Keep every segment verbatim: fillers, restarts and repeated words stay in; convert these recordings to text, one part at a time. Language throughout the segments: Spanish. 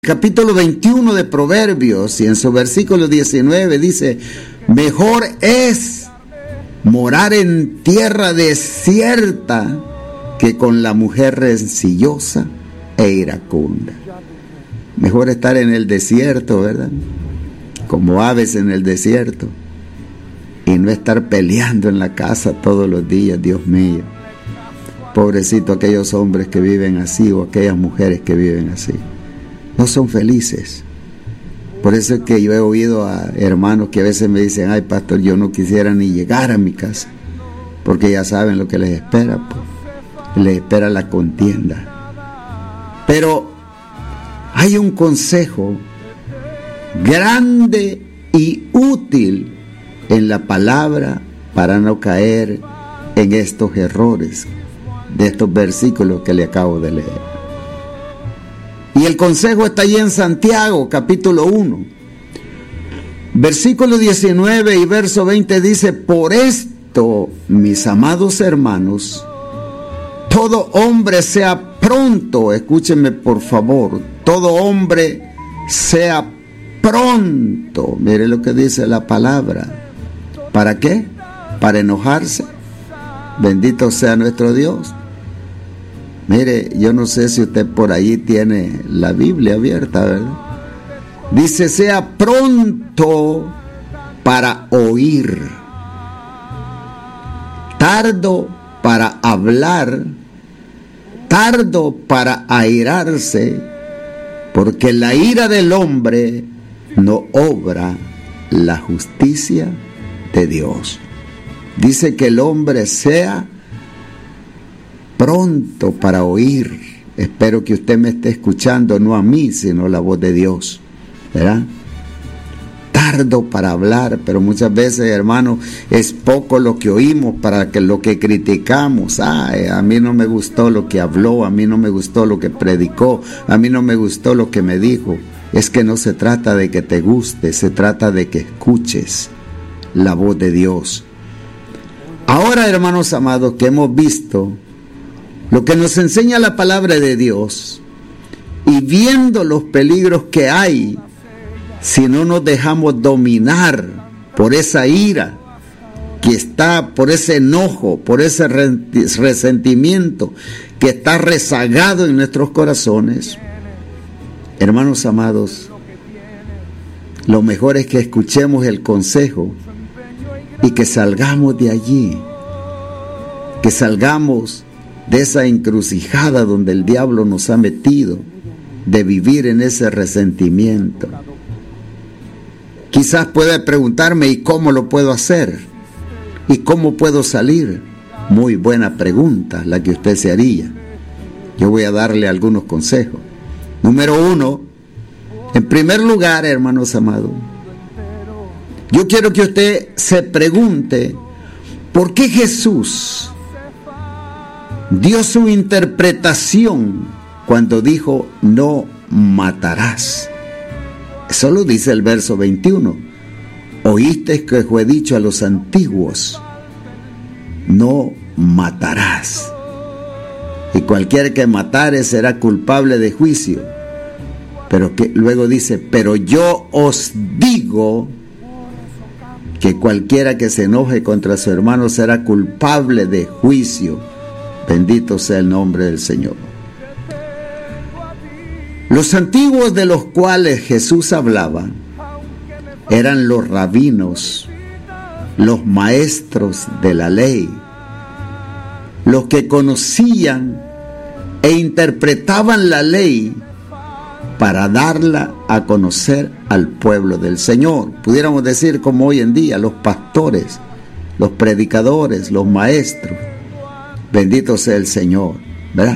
Capítulo veintiuno de Proverbios, y en su versículo diecinueve dice: mejor es morar en tierra desierta que con la mujer rencillosa e iracunda. Mejor estar en el desierto, ¿verdad? Como aves en el desierto, y no estar peleando en la casa todos los días. Dios mío, pobrecito aquellos hombres que viven así, o aquellas mujeres que viven así. No son felices. Por eso es que yo he oído a hermanos que a veces me dicen: ay, pastor, yo no quisiera ni llegar a mi casa, porque ya saben lo que les espera, pues. Les espera la contienda. Pero hay un consejo grande y útil en la palabra para no caer en estos errores de estos versículos que le acabo de leer. Y el consejo está allí en Santiago, capítulo uno. Versículo diecinueve y verso veinte dice: por esto, mis amados hermanos, todo hombre sea pronto, escúchenme por favor, todo hombre sea pronto. Mire lo que dice la palabra. ¿Para qué? Para enojarse. Bendito sea nuestro Dios. Mire, yo no sé si usted por ahí tiene la Biblia abierta, ¿verdad? Dice: sea pronto para oír, tardo para hablar, tardo para airarse, porque la ira del hombre no obra la justicia de Dios. Dice que el hombre sea pronto para oír. Espero que usted me esté escuchando, no a mí, sino la voz de Dios, ¿verdad? Tardo para hablar, pero muchas veces, hermano, es poco lo que oímos para que lo que criticamos. Ay, a mí no me gustó lo que habló, a mí no me gustó lo que predicó, a mí no me gustó lo que me dijo. Es que no se trata de que te guste, se trata de que escuches la voz de Dios. Ahora, hermanos amados, que hemos visto lo que nos enseña la palabra de Dios, y viendo los peligros que hay si no nos dejamos dominar por esa ira que está, por ese enojo, por ese resentimiento que está rezagado en nuestros corazones, hermanos amados, lo mejor es que escuchemos el consejo y que salgamos de allí, que salgamos de esa encrucijada donde el diablo nos ha metido, de vivir en ese resentimiento. Quizás pueda preguntarme: ¿y cómo lo puedo hacer? ¿Y cómo puedo salir? Muy buena pregunta la que usted se haría. Yo voy a darle algunos consejos. Número uno, en primer lugar, hermanos amados, yo quiero que usted se pregunte: ¿por qué Jesús dio su interpretación cuando dijo no matarás? Eso lo dice el verso veintiuno. Oíste que fue dicho a los antiguos: no matarás, y cualquiera que matare será culpable de juicio. Pero que luego dice: pero yo os digo que cualquiera que se enoje contra su hermano será culpable de juicio. Bendito sea el nombre del Señor. Los antiguos de los cuales Jesús hablaba eran los rabinos, los maestros de la ley, los que conocían e interpretaban la ley para darla a conocer al pueblo del Señor. Pudiéramos decir como hoy en día, los pastores, los predicadores, los maestros. Bendito sea el Señor, ¿verdad?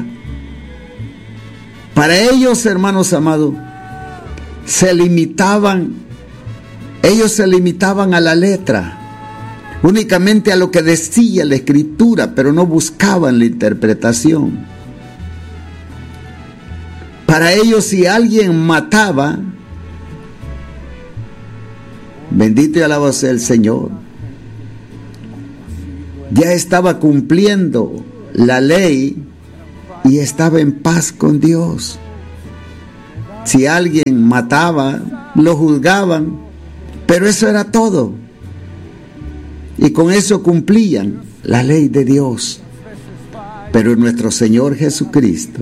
Para ellos, hermanos amados, se limitaban, ellos se limitaban a la letra, únicamente a lo que decía la Escritura, pero no buscaban la interpretación. Para ellos, si alguien mataba, bendito y alabado sea el Señor, ya estaba cumpliendo la ley y estaba en paz con Dios. Si alguien mataba, lo juzgaban, pero eso era todo. Y con eso cumplían la ley de Dios. Pero nuestro Señor Jesucristo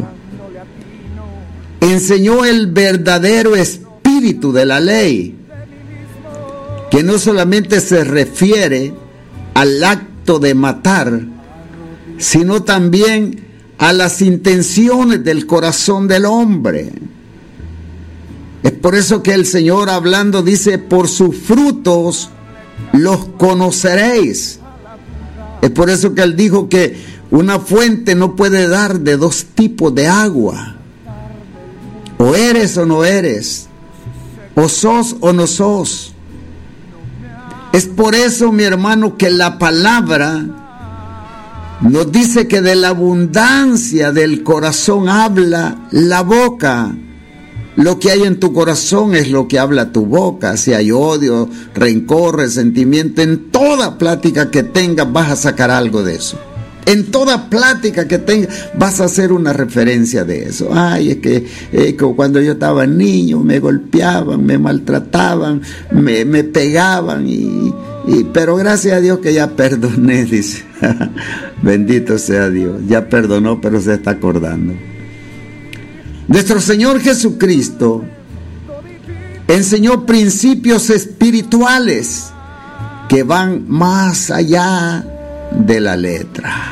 enseñó el verdadero espíritu de la ley, que no solamente se refiere al acto de matar, sino también a las intenciones del corazón del hombre. Es por eso que el Señor, hablando, dice: por sus frutos los conoceréis. Es por eso que Él dijo que una fuente no puede dar de dos tipos de agua. O eres o no eres, o sos o no sos. Es por eso, mi hermano, que la palabra nos dice que de la abundancia del corazón habla la boca. Lo que hay en tu corazón es lo que habla tu boca. Si hay odio, rencor, resentimiento, en toda plática que tengas vas a sacar algo de eso. En toda plática que tengas vas a hacer una referencia de eso. Ay, es que, eh, que cuando yo estaba niño me golpeaban, me maltrataban, me, me pegaban, y, y, pero gracias a Dios que ya perdoné, dice. Bendito sea Dios, ya perdonó, pero se está acordando. Nuestro Señor Jesucristo enseñó principios espirituales que van más allá de la letra.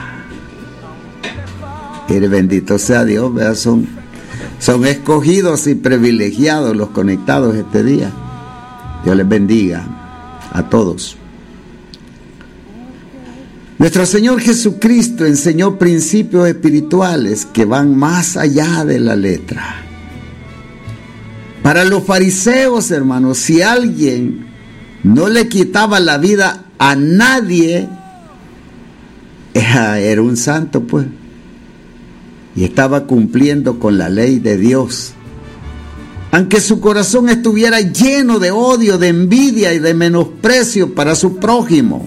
Y bendito sea Dios, ¿verdad? Son, son escogidos y privilegiados los conectados este día. Dios les bendiga a todos. Nuestro Señor Jesucristo enseñó principios espirituales que van más allá de la letra. Para los fariseos, hermanos, si alguien no le quitaba la vida a nadie, era un santo, pues, y estaba cumpliendo con la ley de Dios. Aunque su corazón estuviera lleno de odio, de envidia y de menosprecio para su prójimo.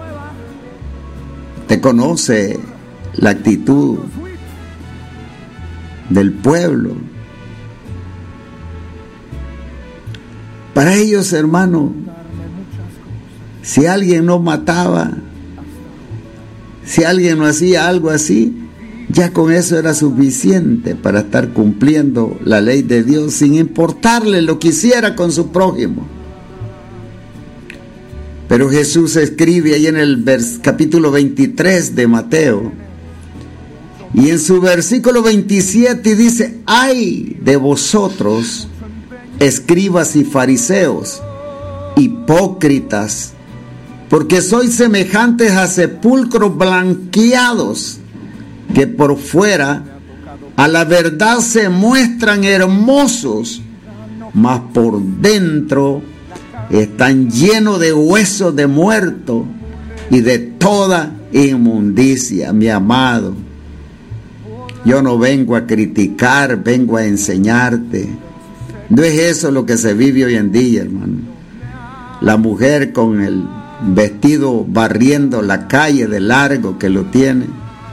Usted conoce la actitud del pueblo. Para ellos, hermano, si alguien no mataba, si alguien no hacía algo así, ya con eso era suficiente para estar cumpliendo la ley de Dios, sin importarle lo que hiciera con su prójimo. Pero Jesús escribe ahí en el vers, capítulo veintitrés de Mateo, y en su versículo veintisiete dice: ay de vosotros, escribas y fariseos, hipócritas, porque sois semejantes a sepulcros blanqueados, que por fuera a la verdad se muestran hermosos, mas por dentro están llenos de huesos de muerto y de toda inmundicia. Mi amado, yo no vengo a criticar, vengo a enseñarte. No es eso lo que se vive hoy en día, hermano. La mujer con el vestido barriendo la calle de largo que lo tiene,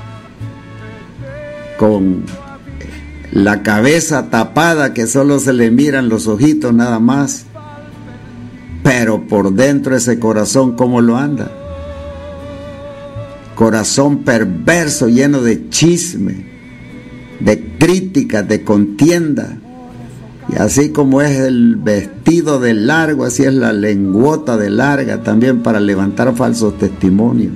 con la cabeza tapada que solo se le miran los ojitos nada más, pero por dentro ese corazón, ¿cómo lo anda? Corazón perverso, lleno de chisme, de críticas, de contienda. Y así como es el vestido de largo, así es la lengüota de larga también, para levantar falsos testimonios.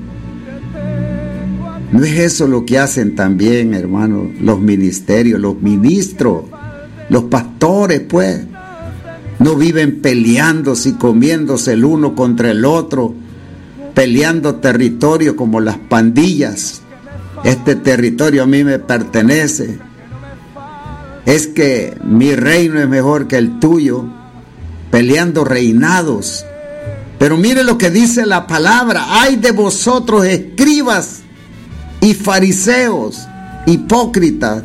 No es eso lo que hacen también, hermanos, los ministerios, los ministros, los pastores, pues. No viven peleándose y comiéndose el uno contra el otro, peleando territorio como las pandillas. Este territorio a mí me pertenece. Es que mi reino es mejor que el tuyo, peleando reinados. Pero mire lo que dice la palabra: ay de vosotros, escribas y fariseos, hipócritas.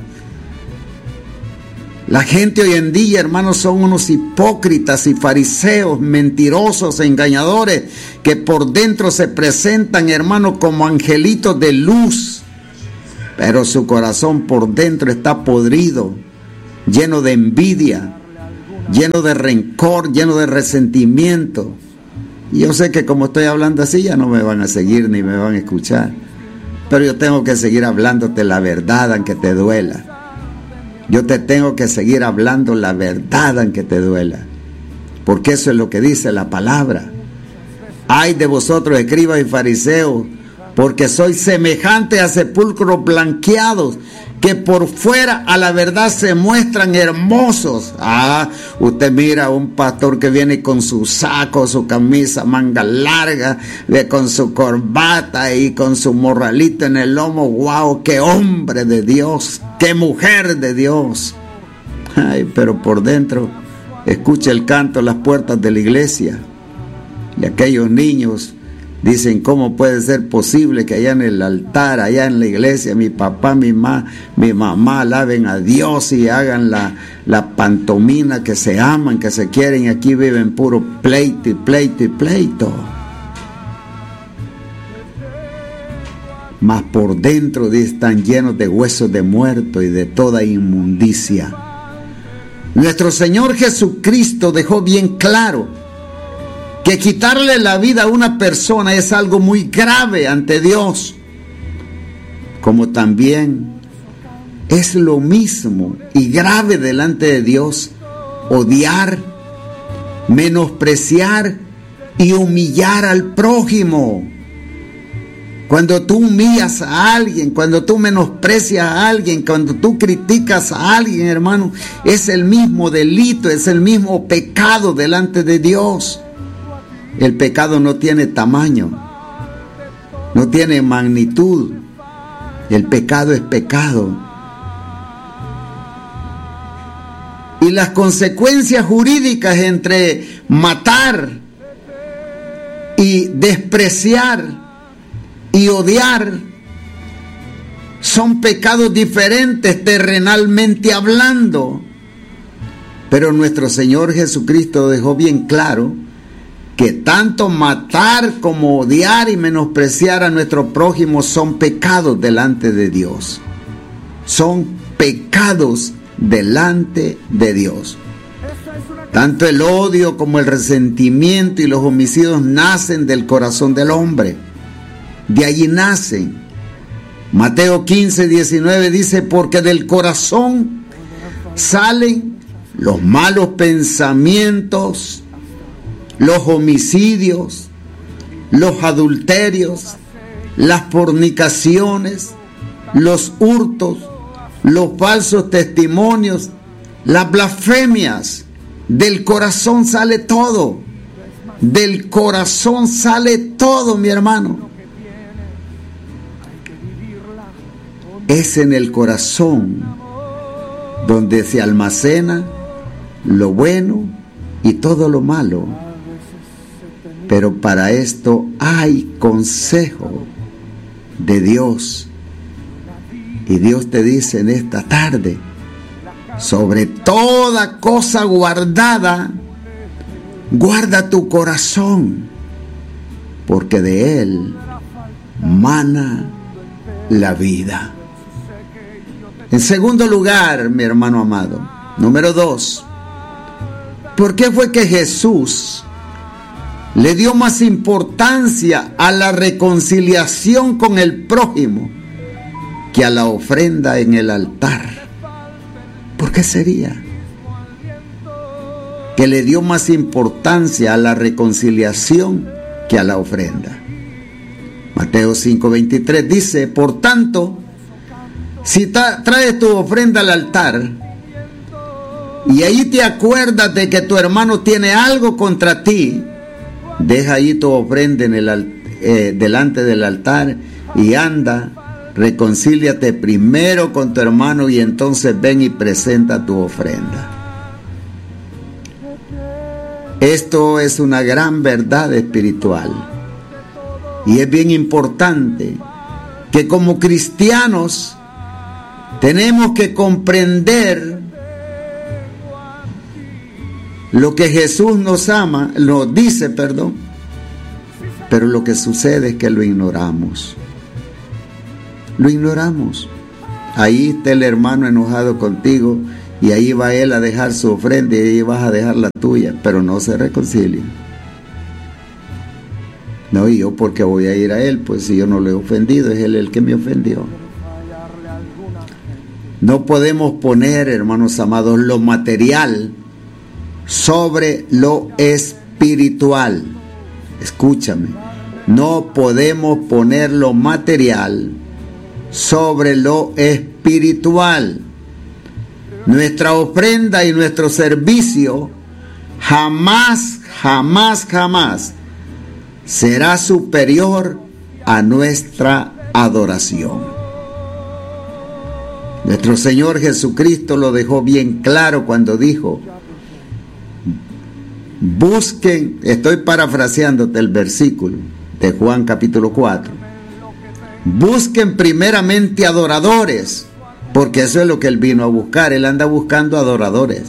La gente hoy en día, hermanos, son unos hipócritas y fariseos, mentirosos, engañadores, que por dentro se presentan, hermanos, como angelitos de luz, pero su corazón por dentro está podrido, lleno de envidia, lleno de rencor, lleno de resentimiento. Y yo sé que como estoy hablando así ya no me van a seguir ni me van a escuchar, pero yo tengo que seguir hablándote la verdad aunque te duela. Yo te tengo que seguir hablando la verdad aunque te duela, porque eso es lo que dice la palabra. Ay de vosotros, escribas y fariseos, porque sois semejantes a sepulcros blanqueados, que por fuera a la verdad se muestran hermosos. Ah, usted mira a un pastor que viene con su saco, su camisa manga larga, con su corbata y con su morralito en el lomo. ¡Wow! ¡Qué hombre de Dios! ¡Qué mujer de Dios! Ay, pero por dentro escucha el canto a las puertas de la iglesia. Y aquellos niños dicen, ¿cómo puede ser posible que allá en el altar, allá en la iglesia, mi papá, mi, ma, mi mamá alaben a Dios y hagan la, la pantomina que se aman, que se quieren, y aquí viven puro pleito y pleito y pleito? Mas por dentro están llenos de huesos de muerto y de toda inmundicia. Nuestro Señor Jesucristo dejó bien claro que quitarle la vida a una persona es algo muy grave ante Dios, como también es lo mismo y grave delante de Dios odiar, menospreciar y humillar al prójimo. Cuando tú humillas a alguien, cuando tú menosprecias a alguien, cuando tú criticas a alguien, hermano, es el mismo delito, es el mismo pecado delante de Dios. El pecado no tiene tamaño, no tiene magnitud. El pecado es pecado. Y las consecuencias jurídicas entre matar y despreciar y odiar son pecados diferentes terrenalmente hablando. Pero nuestro Señor Jesucristo dejó bien claro que tanto matar como odiar y menospreciar a nuestro prójimo son pecados delante de Dios. Son pecados delante de Dios. Tanto el odio como el resentimiento y los homicidios nacen del corazón del hombre. De allí nacen. Mateo quince, diecinueve dice, porque del corazón salen los malos pensamientos, los homicidios, los adulterios, las fornicaciones, los hurtos, los falsos testimonios, las blasfemias. Del corazón sale todo. Del corazón sale todo, mi hermano. Es en el corazón donde se almacena lo bueno y todo lo malo. Pero para esto hay consejo de Dios. Y Dios te dice en esta tarde, sobre toda cosa guardada, guarda tu corazón, porque de él mana la vida. En segundo lugar, mi hermano amado, número dos, ¿por qué fue que Jesús le dio más importancia a la reconciliación con el prójimo que a la ofrenda en el altar? ¿Por qué sería que le dio más importancia a la reconciliación que a la ofrenda? Mateo cinco veintitrés dice, por tanto, si tra- traes tu ofrenda al altar y ahí te acuerdas de que tu hermano tiene algo contra ti, deja ahí tu ofrenda en el, eh, delante del altar y anda, reconcíliate primero con tu hermano y entonces ven y presenta tu ofrenda. Esto es una gran verdad espiritual y es bien importante que como cristianos tenemos que comprender lo que Jesús nos ama, nos dice, perdón, pero lo que sucede es que lo ignoramos. Lo ignoramos. Ahí está el hermano enojado contigo y ahí va él a dejar su ofrenda y ahí vas a dejar la tuya, pero no se reconcilian. No, y yo porque voy a ir a él, pues si yo no lo he ofendido, es él el que me ofendió. No podemos poner, hermanos amados, lo material sobre lo espiritual. Escúchame, no podemos poner lo material sobre lo espiritual. Nuestra ofrenda y nuestro servicio jamás, jamás, jamás será superior a nuestra adoración. Nuestro Señor Jesucristo lo dejó bien claro cuando dijo: busquen, estoy parafraseándote el versículo de Juan capítulo cuatro, busquen primeramente adoradores, porque eso es lo que Él vino a buscar. Él anda buscando adoradores.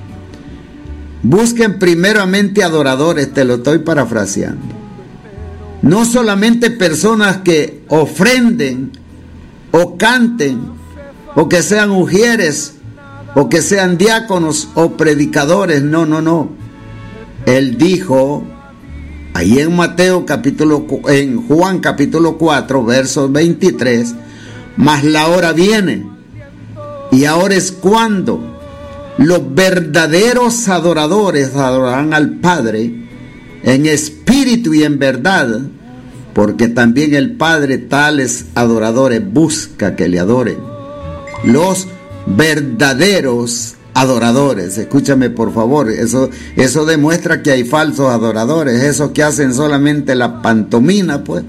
Busquen primeramente adoradores, te lo estoy parafraseando. No solamente personas que ofrenden o canten, o que sean ujieres, o que sean diáconos o predicadores. No, no, no. Él dijo ahí en Mateo capítulo, en Juan capítulo cuatro, versos veintitrés, mas la hora viene, y ahora es cuando los verdaderos adoradores adorarán al Padre en espíritu y en verdad, porque también el Padre tales adoradores busca que le adoren. Los verdaderos adoradores, escúchame por favor, eso, eso demuestra que hay falsos adoradores, esos que hacen solamente la pantomima, pues.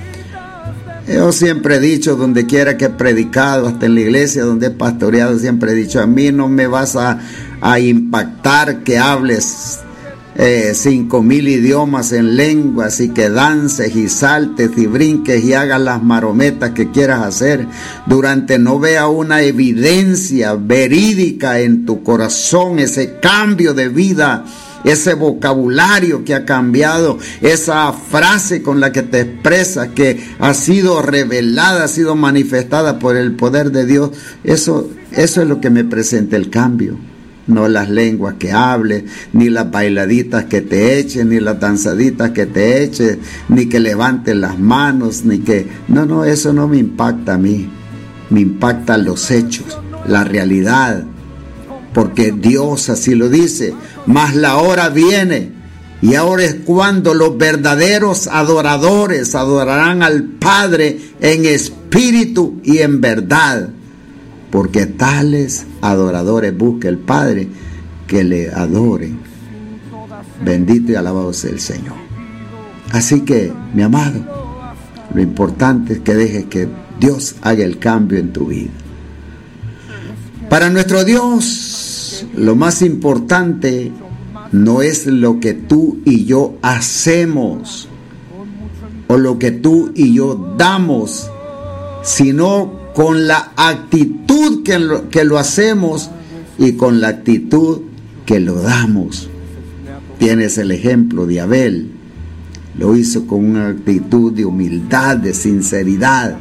Yo siempre he dicho, donde quiera que he predicado, hasta en la iglesia donde he pastoreado, siempre he dicho: a mí no me vas a, a impactar que hables eh, cinco mil idiomas en lenguas y que dances y saltes y brinques y hagas las marometas que quieras hacer, durante no vea una evidencia verídica en tu corazón, ese cambio de vida, ese vocabulario que ha cambiado, esa frase con la que te expresas, que ha sido revelada, ha sido manifestada por el poder de Dios. Eso, eso es lo que me presenta el cambio. No las lenguas que hables, ni las bailaditas que te eches, ni las danzaditas que te eches, ni que levantes las manos, ni que... No, no, eso no me impacta a mí. Me impactan los hechos, la realidad. Porque Dios así lo dice: mas la hora viene, y ahora es cuando los verdaderos adoradores adorarán al Padre en espíritu y en verdad, porque tales adoradores busca el Padre que le adoren. Bendito y alabado sea el Señor. Así que, mi amado, lo importante es que dejes que Dios haga el cambio en tu vida. Para nuestro Dios, lo más importante no es lo que tú y yo hacemos o lo que tú y yo damos, sino con la actitud que lo, que lo hacemos y con la actitud que lo damos. Tienes el ejemplo de Abel. Lo hizo con una actitud de humildad, de sinceridad.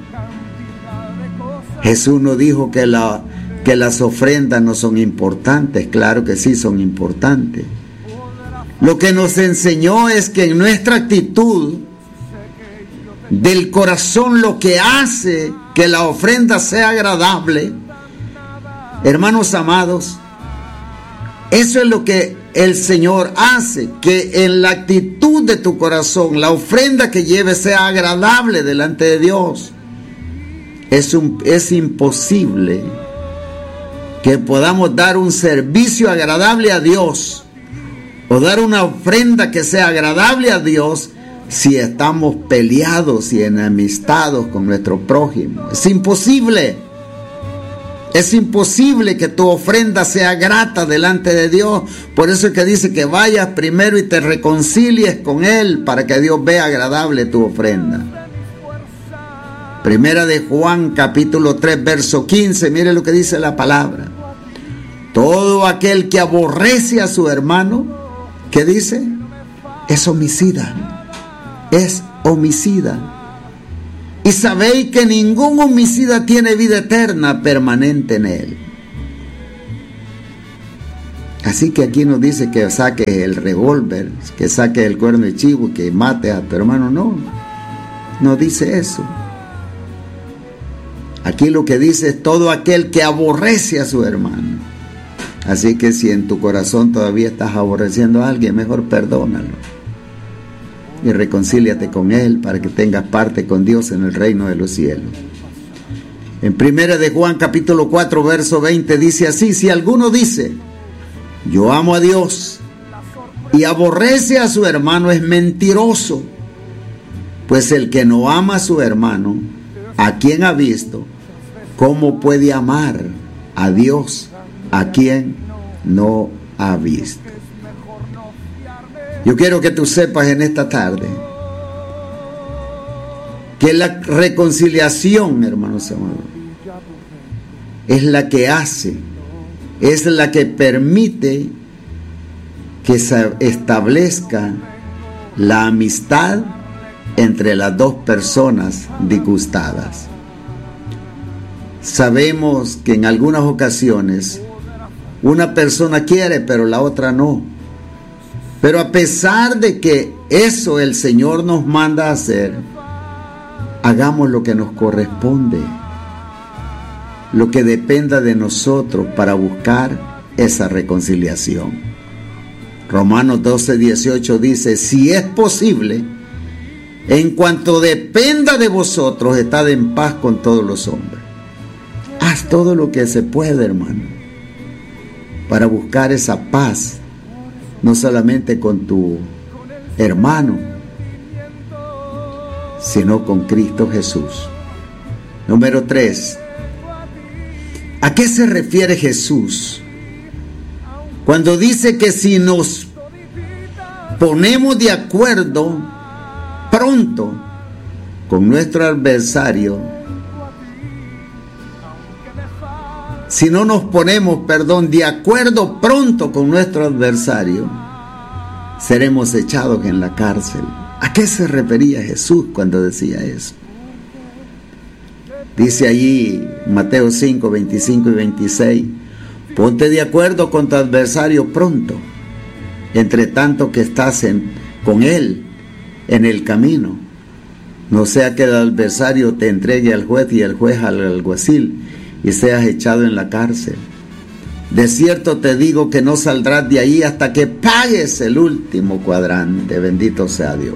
Jesús no dijo que la que las ofrendas no son importantes. Claro que sí son importantes. Lo que nos enseñó es que en nuestra actitud del corazón, lo que hace que la ofrenda sea agradable, hermanos amados, eso es lo que el Señor hace, que en la actitud de tu corazón la ofrenda que lleves sea agradable delante de Dios. Es, un, es imposible que podamos dar un servicio agradable a Dios o dar una ofrenda que sea agradable a Dios si estamos peleados y enemistados con nuestro prójimo. Es imposible. Es imposible que tu ofrenda sea grata delante de Dios. Por eso es que dice que vayas primero y te reconcilies con Él para que Dios vea agradable tu ofrenda. Primera de Juan capítulo tres verso quince, mire lo que dice la palabra. Todo aquel que aborrece a su hermano, ¿qué dice? Es homicida, es homicida. Y sabéis que ningún homicida tiene vida eterna permanente en él. Así que aquí nos dice que saques el revólver, que saques el cuerno de chivo, que mates a tu hermano. No, no dice eso. Aquí lo que dice es todo aquel que aborrece a su hermano. Así que si en tu corazón todavía estás aborreciendo a alguien, mejor perdónalo. Y reconcíliate con él para que tengas parte con Dios en el reino de los cielos. En primera de Juan capítulo cuatro verso veinte dice así: si alguno dice, yo amo a Dios, y aborrece a su hermano, es mentiroso. Pues el que no ama a su hermano, a quien ha visto, ¿cómo puede amar a Dios a quien no ha visto? Yo quiero que tú sepas en esta tarde que la reconciliación, hermanos amados, es la que hace, es la que permite que se establezca la amistad entre las dos personas disgustadas. Sabemos que en algunas ocasiones una persona quiere, pero la otra no. Pero a pesar de que eso el Señor nos manda a hacer, hagamos lo que nos corresponde, lo que dependa de nosotros para buscar esa reconciliación. Romanos doce dieciocho dice: si es posible, en cuanto dependa de vosotros, estad en paz con todos los hombres. Haz todo lo que se puede, hermano, para buscar esa paz, no solamente con tu hermano, sino con Cristo Jesús. Número tres. ¿A qué se refiere Jesús cuando dice que si nos ponemos de acuerdo pronto con nuestro adversario, si no nos ponemos, perdón, de acuerdo pronto con nuestro adversario, seremos echados en la cárcel? ¿A qué se refería Jesús cuando decía eso? Dice allí Mateo cinco, veinticinco y veintiséis: ponte de acuerdo con tu adversario pronto, entre tanto que estás en, con él en el camino, no sea que el adversario te entregue al juez y el juez al alguacil y seas echado en la cárcel. De cierto te digo que no saldrás de ahí hasta que pagues el último cuadrante. Bendito sea Dios.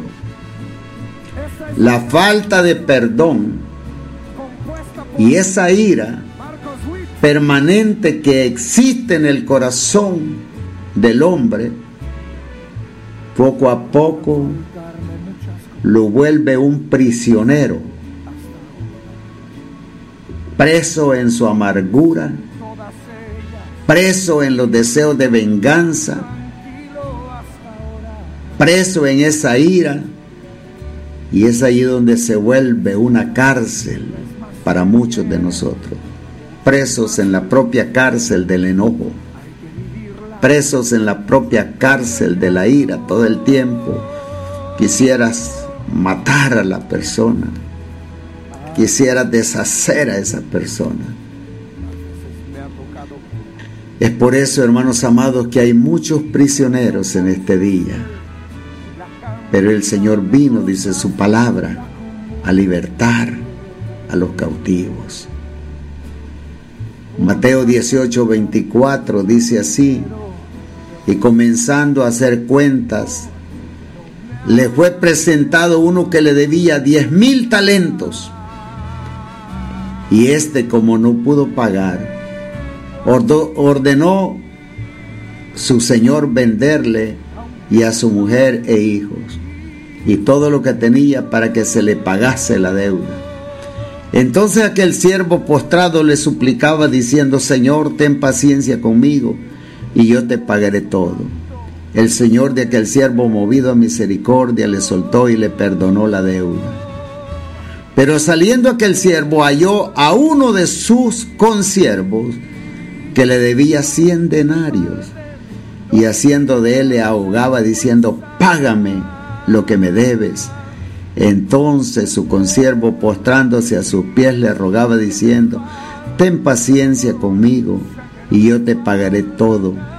La falta de perdón y esa ira permanente que existe en el corazón del hombre, poco a poco lo vuelve un prisionero, preso en su amargura, preso en los deseos de venganza, preso en esa ira, y es ahí donde se vuelve una cárcel para muchos de nosotros, presos en la propia cárcel del enojo, presos en la propia cárcel de la ira. Todo el tiempo quisieras matar a la persona, quisieras deshacer a esa persona. Es por eso, hermanos amados, que hay muchos prisioneros en este día. Pero el Señor vino, dice su palabra, a libertar a los cautivos. Mateo dieciocho, veinticuatro dice así: y comenzando a hacer cuentas, le fue presentado uno que le debía diez mil talentos. Y este, como no pudo pagar, ordenó su señor venderle y a su mujer e hijos y todo lo que tenía para que se le pagase la deuda. Entonces aquel siervo postrado le suplicaba diciendo: Señor, ten paciencia conmigo y yo te pagaré todo. El señor de aquel siervo, movido a misericordia, le soltó y le perdonó la deuda. Pero saliendo aquel siervo, halló a uno de sus consiervos que le debía cien denarios, y haciendo de él le ahogaba diciendo: págame lo que me debes. Entonces su consiervo, postrándose a sus pies, le rogaba diciendo: ten paciencia conmigo y yo te pagaré todo.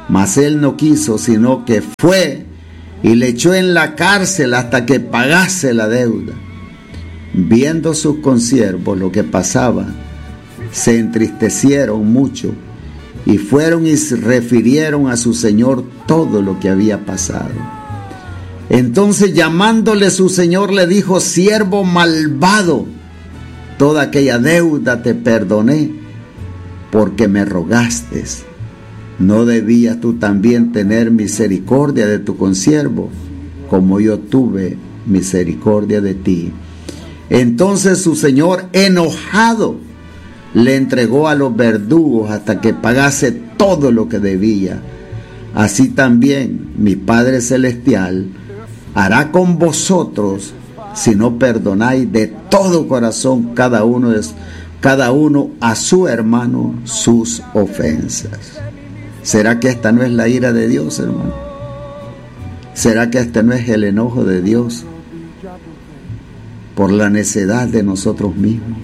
Mas él no quiso, sino que fue y le echó en la cárcel hasta que pagase la deuda. Viendo sus consiervos lo que pasaba, se entristecieron mucho y fueron y refirieron a su señor todo lo que había pasado. Entonces, llamándole su señor, le dijo: siervo malvado, toda aquella deuda te perdoné porque me rogaste. ¿No debías tú también tener misericordia de tu consiervo, como yo tuve misericordia de ti? Entonces su señor, enojado, le entregó a los verdugos hasta que pagase todo lo que debía. Así también mi Padre Celestial hará con vosotros si no perdonáis de todo corazón cada uno, de, cada uno a su hermano sus ofensas. ¿Será que esta no es la ira de Dios, hermano? ¿Será que este no es el enojo de Dios por la necedad de nosotros mismos?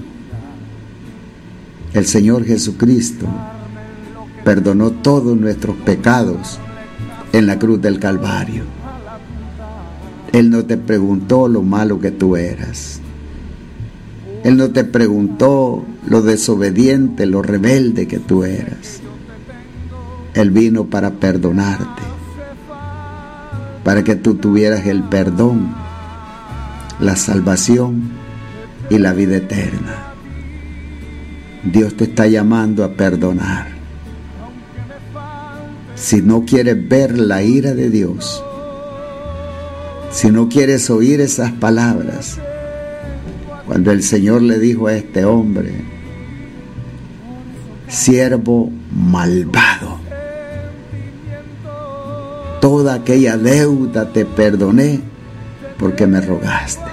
El Señor Jesucristo perdonó todos nuestros pecados en la cruz del Calvario. Él no te preguntó lo malo que tú eras. Él no te preguntó lo desobediente, lo rebelde que tú eras. Él vino para perdonarte, para que tú tuvieras el perdón, la salvación y la vida eterna. Dios te está llamando a perdonar. Si no quieres ver la ira de Dios, si no quieres oír esas palabras, cuando el Señor le dijo a este hombre: siervo malvado, toda aquella deuda te perdoné porque me rogaste.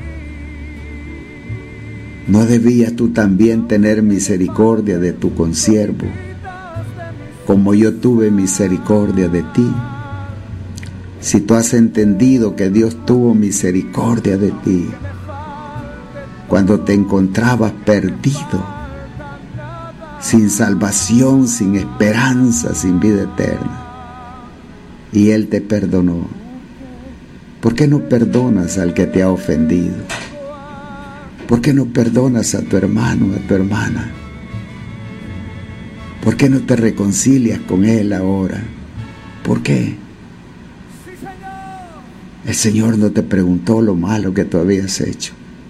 ¿No debías tú también tener misericordia de tu consiervo, como yo tuve misericordia de ti? Si tú has entendido que Dios tuvo misericordia de ti cuando te encontrabas perdido, sin salvación, sin esperanza, sin vida eterna, y Él te perdonó, ¿por qué no perdonas al que te ha ofendido? ¿Por qué no perdonas a tu hermano, a tu hermana? ¿Por qué no te reconcilias con él ahora? ¿Por qué? El Señor no te preguntó lo malo que tú habías hecho.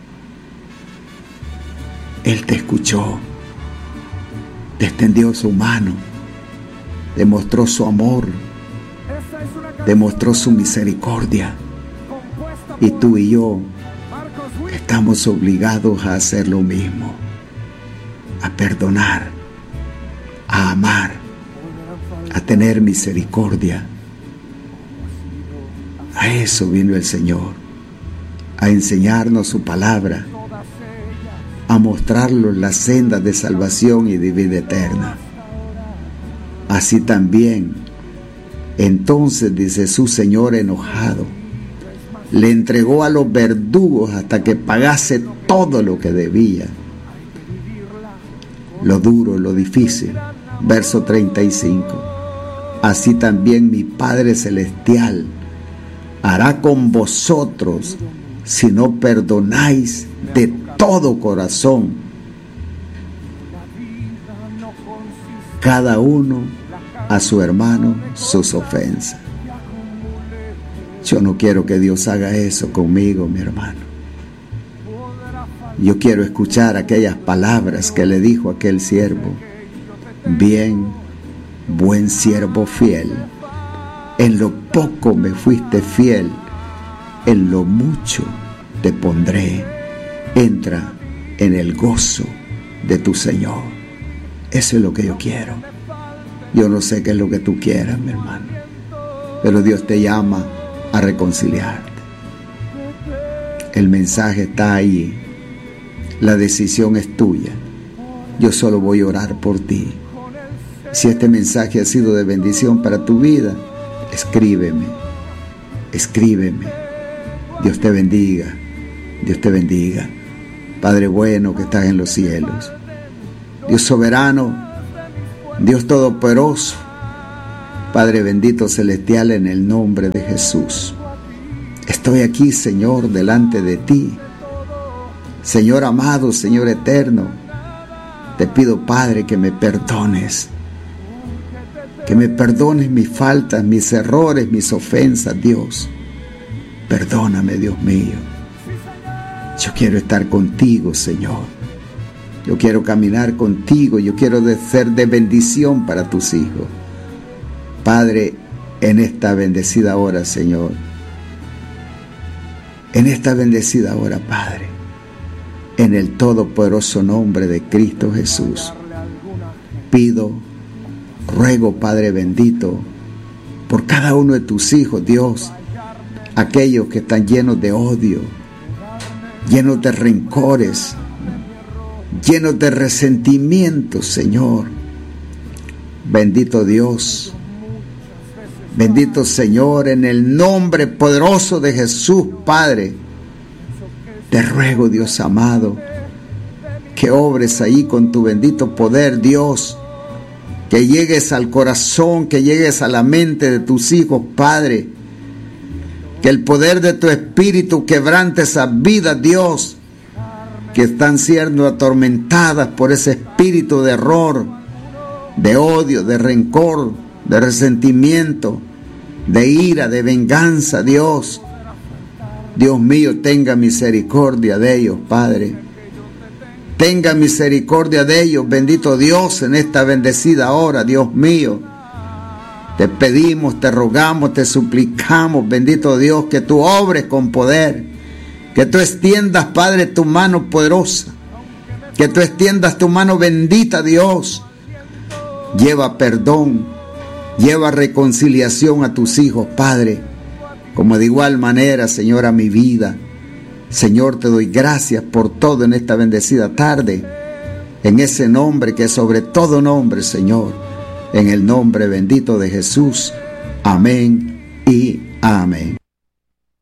Él te escuchó, te extendió su mano, demostró su amor, demostró su misericordia, y tú y yo estamos obligados a hacer lo mismo, a perdonar, a amar, a tener misericordia. A eso vino el Señor, a enseñarnos su palabra, a mostrarnos las sendas de salvación y de vida eterna. Así también, entonces, dice, su Señor enojado, le entregó a los verdugos hasta que pagase todo lo que debía. Lo duro, lo difícil. Verso treinta y cinco. Así también mi Padre Celestial hará con vosotros si no perdonáis de todo corazón cada uno a su hermano sus ofensas. Yo no quiero que Dios haga eso conmigo, mi hermano. Yo quiero escuchar aquellas palabras que le dijo aquel siervo: bien, buen siervo fiel, en lo poco me fuiste fiel, en lo mucho te pondré, entra en el gozo de tu Señor. Eso es lo que yo quiero. Yo no sé qué es lo que tú quieras, mi hermano, pero Dios te llama a reconciliarte. El mensaje está ahí, la decisión es tuya. Yo solo voy a orar por ti. Si este mensaje ha sido de bendición para tu vida, escríbeme, escríbeme. Dios te bendiga, Dios te bendiga. Padre bueno que estás en los cielos, Dios soberano, Dios todopoderoso, Padre bendito celestial, en el nombre de Jesús. Estoy aquí, Señor, delante de ti. Señor amado, Señor eterno, te pido, Padre, que me perdones. Que me perdones mis faltas, mis errores, mis ofensas, Dios. Perdóname, Dios mío. Yo quiero estar contigo, Señor. Yo quiero caminar contigo. Yo quiero ser de bendición para tus hijos. Padre, en esta bendecida hora, Señor. En esta bendecida hora, Padre. En el todopoderoso nombre de Cristo Jesús. Pido, ruego, Padre bendito, por cada uno de tus hijos, Dios. Aquellos que están llenos de odio, llenos de rencores, llenos de resentimientos, Señor. Bendito Dios, bendito Señor, en el nombre poderoso de Jesús, Padre, te ruego, Dios amado, que obres ahí con tu bendito poder, Dios, que llegues al corazón, que llegues a la mente de tus hijos, Padre, que el poder de tu Espíritu quebrante esas vidas, Dios, que están siendo atormentadas por ese espíritu de error, de odio, de rencor, de resentimiento, de ira, de venganza, Dios. Dios mío, tenga misericordia de ellos, Padre. Tenga misericordia de ellos, bendito Dios, en esta bendecida hora, Dios mío. Te pedimos, te rogamos, te suplicamos, bendito Dios, que tú obres con poder, que tú extiendas, Padre, tu mano poderosa, que tú extiendas tu mano bendita, Dios. Lleva perdón, lleva reconciliación a tus hijos, Padre, como de igual manera, Señor, a mi vida. Señor, te doy gracias por todo en esta bendecida tarde, en ese nombre que es sobre todo nombre, Señor, en el nombre bendito de Jesús. Amén y amén.